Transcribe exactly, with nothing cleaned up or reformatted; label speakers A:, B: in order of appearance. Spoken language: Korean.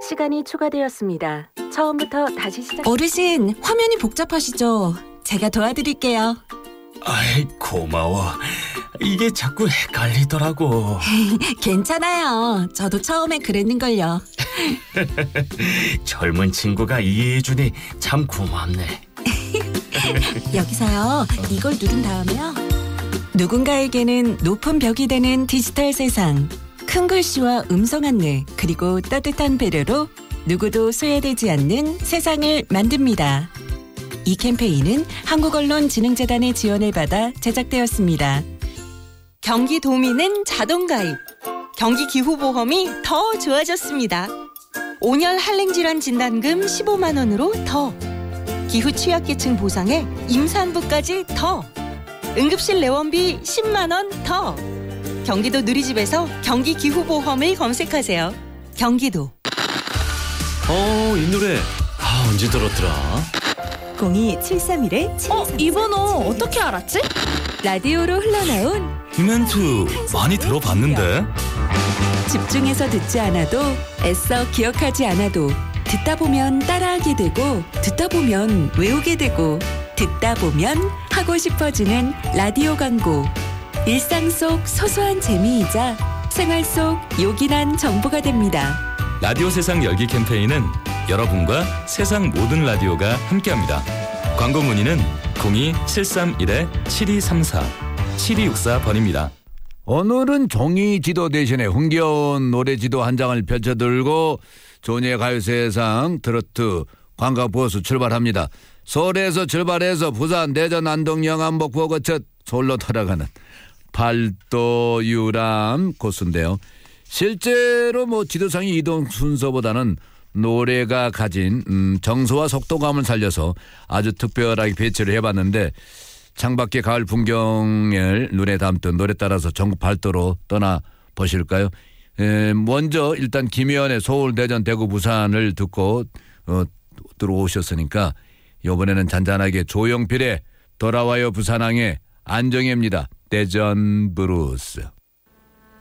A: 시간이 추가되었습니다. 처음부터 다시 시작.
B: 어르신, 화면이 복잡하시죠? 제가 도와드릴게요.
C: 아이, 고마워. 이게 자꾸 헷갈리더라고.
B: 괜찮아요. 저도 처음엔 그랬는걸요.
C: 젊은 친구가 이해해주니 참 고맙네.
B: 여기서요, 이걸 누른 다음에요. 누군가에게는 높은 벽이 되는 디지털 세상. 큰 글씨와 음성 안내, 그리고 따뜻한 배려로 누구도 소외되지 않는 세상을 만듭니다. 이 캠페인은 한국언론진흥재단의 지원을 받아 제작되었습니다. 경기도민은 자동가입. 경기기후보험이 더 좋아졌습니다. 온열 한랭질환 진단금 십오만 원으로 더. 기후 취약계층 보상에 임산부까지 더. 응급실 내원비 십만 원 더. 경기도 누리집에서 경기기후보험을 검색하세요. 경기도.
D: 어, 이 노래 아, 언제 들었더라?
B: 공이 칠삼일 칠이삼사.
E: 어? 이 번호 어떻게 알았지?
B: 라디오로 흘러나온
D: 이 멘트 많이 들어봤는데?
B: 집중해서 듣지 않아도 애써 기억하지 않아도 듣다 보면 따라하게 되고 듣다 보면 외우게 되고 듣다 보면 하고 싶어지는 라디오 광고. 일상 속 소소한 재미이자 생활 속 요긴한 정보가 됩니다.
D: 라디오 세상 열기 캠페인은 여러분과 세상 모든 라디오가 함께합니다. 광고 문의는 공이 칠삼일 칠이삼사 칠이육사 번입니다.
F: 오늘은 종이 지도 대신에 흥겨운 노래 지도 한 장을 펼쳐들고 조니의 가요세상 트로트 관광버스 출발합니다. 서울에서 출발해서 부산, 대전, 안동, 영암, 목포 거쳐 서울로 돌아가는 팔도 유람 코스인데요. 실제로 뭐 지도상의 이동 순서보다는 노래가 가진 음, 정서와 속도감을 살려서 아주 특별하게 배치를 해봤는데 창밖의 가을 풍경을 눈에 담던 노래 따라서 전국 팔도로 떠나보실까요? 에, 먼저 일단 김희연의 서울, 대전, 대구, 부산을 듣고 어, 들어오셨으니까 이번에는 잔잔하게 조용필의 돌아와요 부산항의 안정혜입니다. 대전 브루스.